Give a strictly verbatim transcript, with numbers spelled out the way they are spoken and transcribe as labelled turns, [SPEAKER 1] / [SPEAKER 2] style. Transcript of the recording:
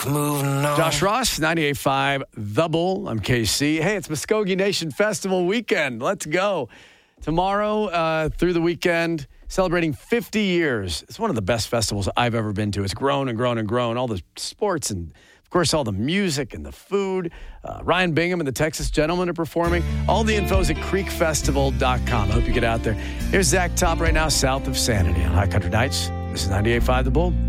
[SPEAKER 1] Moving on.
[SPEAKER 2] Josh Ross, ninety-eight point five The Bull. I'm K C. Hey, it's Muskogee Nation Festival weekend. Let's go. Tomorrow uh, through the weekend, celebrating fifty years. It's one of the best festivals I've ever been to. It's grown and grown and grown. All the sports and, of course, all the music and the food. Uh, Ryan Bingham and the Texas Gentlemen are performing. All the info is at creek festival dot com. I hope you get out there. Here's Zach Top right now, south of Sanity on High Country Nights. This is ninety-eight point five The Bull.